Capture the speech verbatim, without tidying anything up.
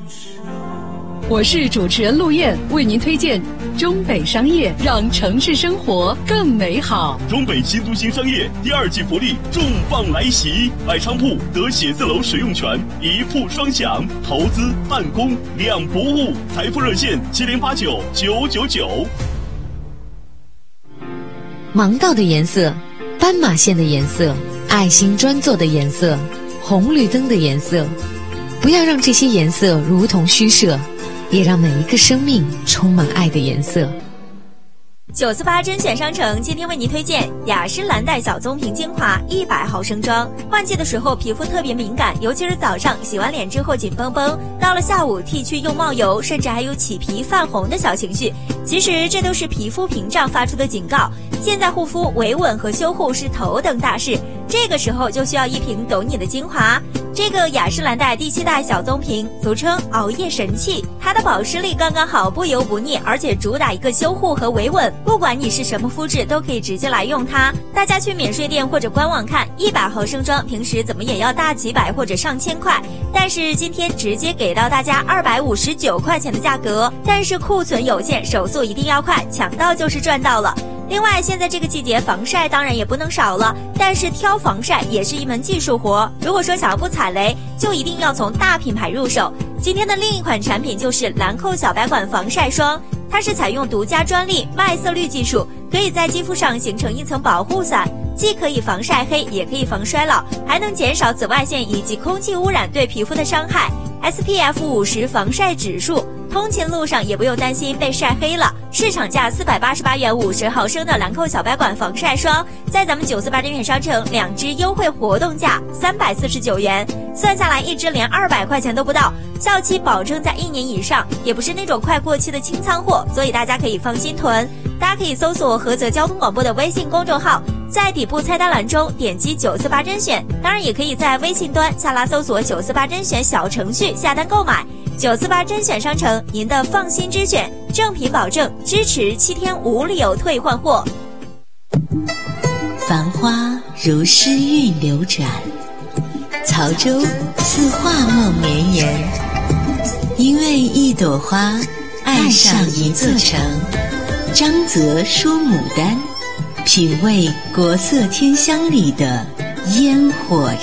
我是主持人陆燕，为您推荐中北商业，让城市生活更美好。 中北新都新商业第二季福利重磅来袭，买商铺得写字楼使用权，一铺双享，投资办公两不误。财富热线七零八九九九九。 盲道的颜色，斑马线的颜色，爱心专座的颜色，红绿灯的颜色，不要让这些颜色如同虚设，也让每一个生命充满爱的颜色。 九四八甄选商城今天为您推荐雅诗兰黛小棕瓶精华一百毫升装。换季的时候皮肤特别敏感，尤其是早上洗完脸之后紧绷绷，到了下午剃去又冒油，甚至还有起皮泛红的小情绪。其实这都是皮肤屏障发出的警告。现在护肤维稳和修护是头等大事，这个时候就需要一瓶懂你的精华。这个雅诗兰黛第七代小棕瓶俗称熬夜神器，它的保湿力刚刚好，不油不腻，而且主打一个修护和维稳，不管你是什么肤质都可以直接来用它。大家去免税店或者官网看，一百毫升装平时怎么也要大几百或者上千块，但是今天直接给到大家二百五十九块钱的价格，但是库存有限，手速一定要快，抢到就是赚到了。另外，现在这个季节防晒当然也不能少了，但是挑防晒也是一门技术活。如果说想要不踩雷，就一定要从大品牌入手。今天的另一款产品就是兰蔻小白管防晒霜，它是采用独家专利麦色绿技术，可以在肌肤上形成一层保护伞，既可以防晒黑，也可以防衰老，还能减少紫外线以及空气污染对皮肤的伤害。S P F 五十 防晒指数，通勤路上也不用担心被晒黑了。市场价四百八十八元五十毫升的兰蔻小白管防晒霜，在咱们九四八甄选商城两支优惠活动价三百四十九元，算下来一支连二百块钱都不到，效期保证在一年以上，也不是那种快过期的清仓货，所以大家可以放心囤。大家可以搜索菏泽交通广播的微信公众号，在底部菜单栏中点击九四八甄选，当然也可以在微信端下拉搜索九四八甄选小程序下单购买。九四八甄选商城，您的放心之选，正品保证，支持七天无理由退换货。 繁花如诗韵流转，曹州似画梦绵延。因为一朵花，爱上一座城。张择说牡丹，品味国色天香里的烟火